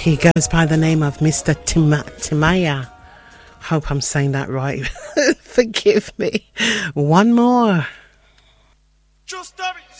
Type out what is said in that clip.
He goes by the name of Mr. Timaya. Hope I'm saying that right. Forgive me. One more. True story.